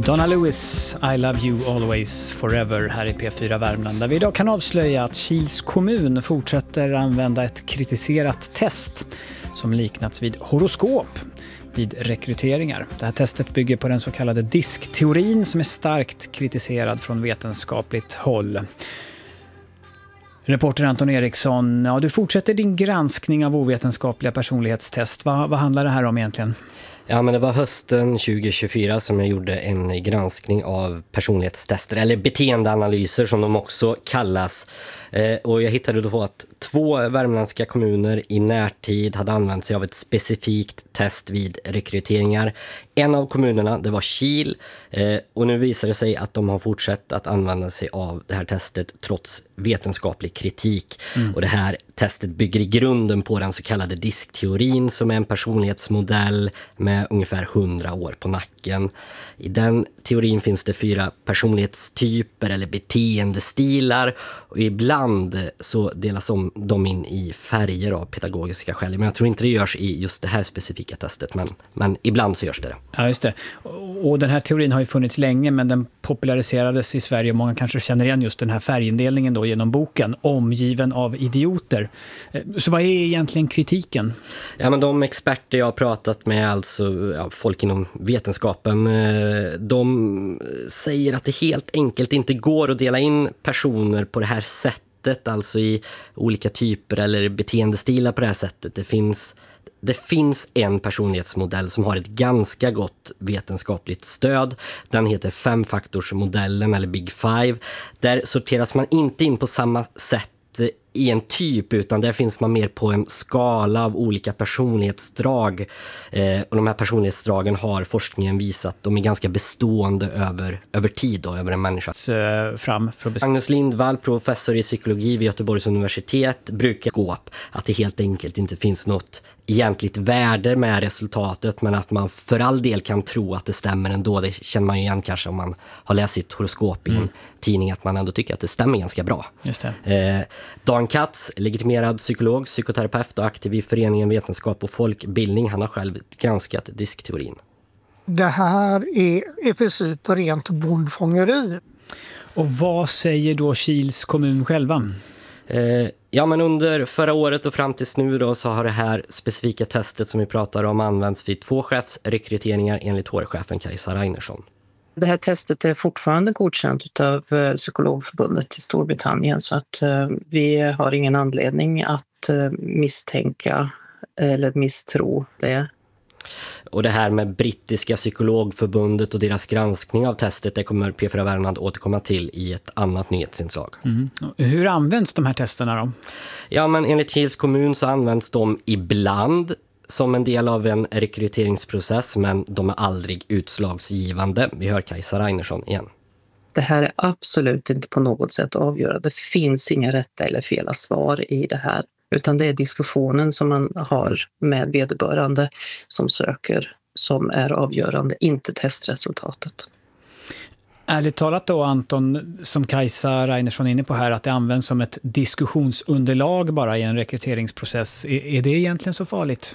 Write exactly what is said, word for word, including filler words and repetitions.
Donna Lewis, I love you always forever här i P fyra Värmland, där vi idag kan avslöja att Kils kommun fortsätter använda ett kritiserat test som liknats vid horoskop vid rekryteringar. Det här testet bygger på den så kallade diskteorin som är starkt kritiserad från vetenskapligt håll. Reporter Anton Eriksson, ja, du fortsätter din granskning av ovetenskapliga personlighetstest. Vad, vad handlar det här om egentligen? Ja, men det var hösten tjugo tjugofyra som jag gjorde en granskning av personlighetstester, eller beteendeanalyser som de också kallas. Eh, och jag hittade då att två värmländska kommuner i närtid hade använt sig av ett specifikt test vid rekryteringar. En av kommunerna, det var Kil, eh, och nu visar det sig att de har fortsatt att använda sig av det här testet trots vetenskaplig kritik. Mm. Och det här testet bygger i grunden på den så kallade diskteorin som är en personlighetsmodell med ungefär hundra år på nacken. I den teorin finns det fyra personlighetstyper eller beteendestilar, och ibland så delas om de in i färger av pedagogiska skäl. Men jag tror inte det görs i just det här specifika testet, men, men ibland så görs det. Ja, just det. Och den här teorin har ju funnits länge, men den populariserades i Sverige och många kanske känner igen just den här färgindelningen då genom boken Omgiven av idioter. Så vad är egentligen kritiken? Ja, men de experter jag har pratat med, alltså ja, folk inom vetenskapen, de säger att det helt enkelt inte går att dela in personer på det här sättet, alltså i olika typer eller beteendestilar på det här sättet. Det finns Det finns en personlighetsmodell som har ett ganska gott vetenskapligt stöd. Den heter femfaktorsmodellen eller Big Five. Där sorteras man inte in på samma sätt i en typ, utan där finns man mer på en skala av olika personlighetsdrag. Eh, och de här personlighetsdragen har forskningen visat, de är ganska bestående över, över tid och över en människa. Fram för att Magnus Lindvall, professor i psykologi vid Göteborgs universitet, brukar gå upp att det helt enkelt inte finns något egentligt värde med resultatet, men att man för all del kan tro att det stämmer ändå. Det känner man ju igen kanske om man har läst sitt horoskop i en mm. tidning, att man ändå tycker att det stämmer ganska bra. Just det. Eh, Dan Katz, legitimerad psykolog, psykoterapeut och aktiv i föreningen Vetenskap och folkbildning, han har själv granskat diskteorin. Det här är i princip rent bondfångeri. Och vad säger då Kils kommun själva? Eh, ja, men under förra året och fram tills nu då, så har det här specifika testet som vi pratar om använts vid två chefsrekryteringar enligt H R-chefen Kajsa Reinersson. Det här testet är fortfarande godkänt av Psykologförbundet i Storbritannien, så att eh, vi har ingen anledning att eh, misstänka eller misstro det. Och det här med brittiska psykologförbundet och deras granskning av testet, det kommer P fyra Värmland återkomma till i ett annat nyhetsinslag. Mm. Hur används de här testerna då? Ja, men enligt Kils kommun så används de ibland som en del av en rekryteringsprocess, men de är aldrig utslagsgivande. Vi hör Kajsa Reinersson igen. Det här är absolut inte på något sätt avgörande. Det finns inga rätta eller fel svar i det här. Utan det är diskussionen som man har med vederbörande som söker som är avgörande, inte testresultatet. Ärligt talat då, Anton, som Kajsa Reinersson är inne på här, att det används som ett diskussionsunderlag bara i en rekryteringsprocess. Är, är det egentligen så farligt?